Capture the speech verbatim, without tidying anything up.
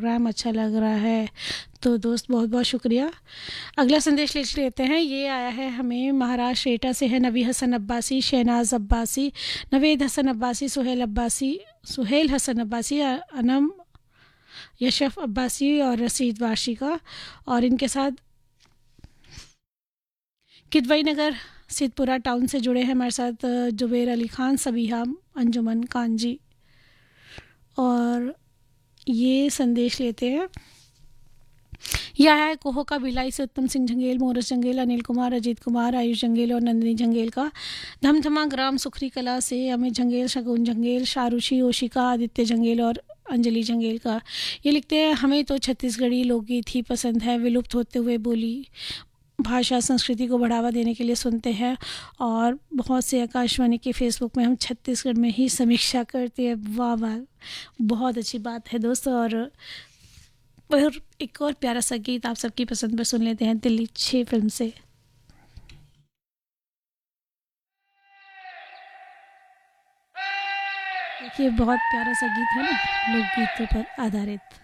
Programme अच्छा लग रहा है। तो दोस्त बहुत बहुत शुक्रिया। अगला संदेश लिख लेते हैं। ये आया है हमें महाराष्ट्र एटा से है। नबी हसन अब्बासी, शहनाज अब्बासी, नवेद हसन अब्बासी, सुहेल अब्बासी, सुहेल हसन अब्बासी, अनम यशफ अब्बासी और रसीद वाशी का, और इनके साथ किदवई नगर सिद्धपुरा टाउन से जुड़े हैं हमारे साथ जुबैर अली खान, सबीहा, अंजुमन खान जी। और ये संदेश लेते हैं। यह है कोहो का भिलाई से उत्तम सिंह जंगेल, मोरस जंगेल, अनिल कुमार, अजीत कुमार, आयुष जंगेल और नंदिनी जंगेल का। धमधमा ग्राम सुखरी कला से अमित जंगेल, शगुन जंगेल, शारुषी, ओशिका, आदित्य जंगेल और अंजलि जंगेल का। ये लिखते हैं, हमें तो छत्तीसगढ़ी लोकगीत ही पसंद है। विलुप्त होते हुए बोली भाषा संस्कृति को बढ़ावा देने के लिए सुनते हैं, और बहुत से आकाशवाणी के फेसबुक में हम छत्तीसगढ़ में ही समीक्षा करते हैं। वाह वाह, बहुत अच्छी बात है दोस्तों। और और एक और प्यारा सा गीत आप सबकी पसंद पर सुन लेते हैं, दिल्ली छः फिल्म से। देखिए बहुत प्यारा सा गीत है ना, लोकगीतों पर आधारित।